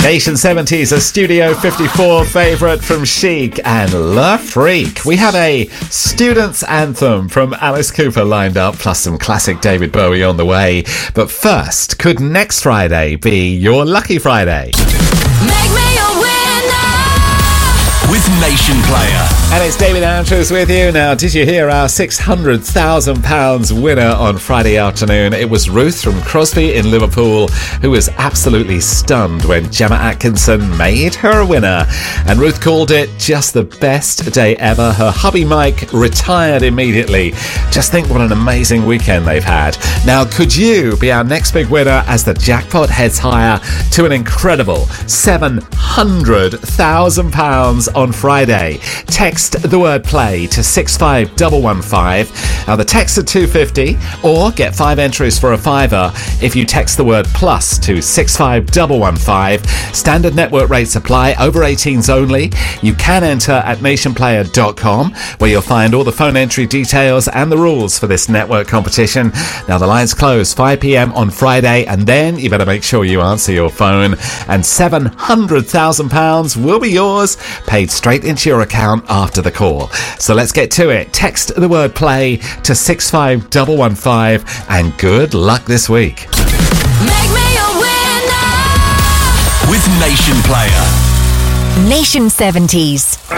Nation 70s, a Studio 54 favourite from Chic and Le Freak. We have a student's anthem from Alice Cooper lined up, plus some classic David Bowie on the way. But first, could next Friday be your lucky Friday? Make me a winner with Nation Player. And it's David Andrews with you. Now, did you hear our £600,000 winner on Friday afternoon? It was Ruth from Crosby in Liverpool, who was absolutely stunned when Gemma Atkinson made her a winner. And Ruth called it just the best day ever. Her hubby Mike retired immediately. Just think what an amazing weekend they've had. Now, could you be our next big winner as the jackpot heads higher to an incredible £700,000 on Friday? Text the word play to 65115. Now the text at 250, or get 5 entries for a fiver if you text the word plus to 65115. Standard network rates apply, over 18s only. You can enter at nationplayer.com, where you'll find all the phone entry details and the rules for this network competition. Now the lines close 5 p.m. on Friday, and then you better make sure you answer your phone, and £700,000 will be yours, paid straight into your account after the call. So let's get to it. Text the word play to 65115, and good luck this week. Make me a winner with Nation Player. Nation 70s.